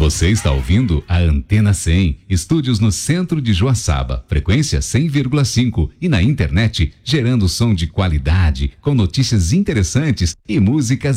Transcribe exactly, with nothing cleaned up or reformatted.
Você está ouvindo a Antena cem, estúdios no centro de Joaçaba, frequência cem vírgula cinco e na internet, gerando som de qualidade, com notícias interessantes e músicas